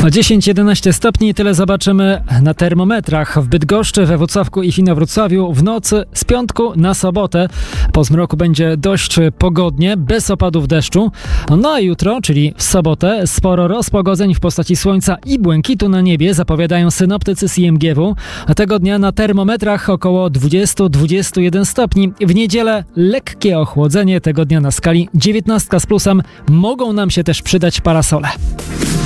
O 10-11 stopni, tyle zobaczymy na termometrach w Bydgoszczy, we Włocławku i w Inowrocławiu w nocy z piątku na sobotę. Po zmroku będzie dość pogodnie, bez opadów deszczu. No a jutro, czyli w sobotę, sporo rozpogodzeń w postaci słońca i błękitu na niebie zapowiadają synoptycy z IMGW. A tego dnia na termometrach około 20-21 stopni. W niedzielę lekkie ochłodzenie, tego dnia na skali 19 z plusem. Mogą nam się też przydać parasole.